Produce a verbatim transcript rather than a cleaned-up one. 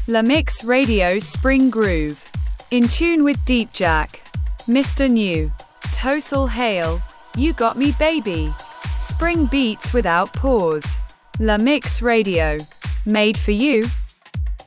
La Mix Radio's Spring Groove. In tune with Deep Jack. Mister New. Total Hail. You Got Me Baby. Spring beats without pause. La Mix Radio. Made for you.